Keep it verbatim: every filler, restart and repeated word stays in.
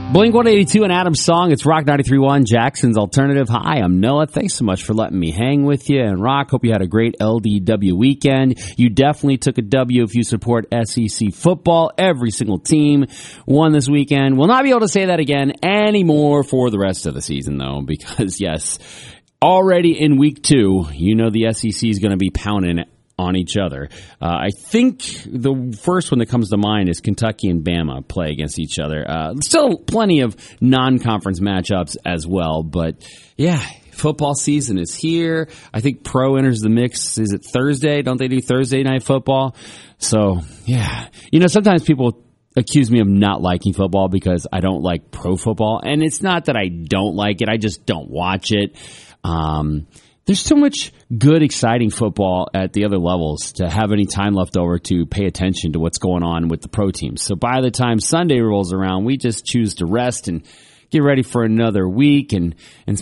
Blink one eighty-two and Adam's song. It's Rock ninety-three point one, Jackson's Alternative. Hi, I'm Noah. Thanks so much for letting me hang with you. And Rock, hope you had a great L D W weekend. You definitely took a W if you support S E C football. Every single team won this weekend. We'll not be able to say that again anymore for the rest of the season, though, because, yes, already in week two, you know the S E C is going to be pounding on each other. Uh, I think the first one that comes to mind is Kentucky and Bama play against each other. Uh, still plenty of non-conference matchups as well, but yeah, football season is here. I think pro enters the mix. Is it Thursday? Don't they do Thursday night football? So yeah, you know, sometimes people accuse me of not liking football because I don't like pro football, and it's not that I don't like it. I just don't watch it. Um, There's so much good, exciting football at the other levels to have any time left over to pay attention to what's going on with the pro teams. So by the time Sunday rolls around, we just choose to rest and get ready for another week and, and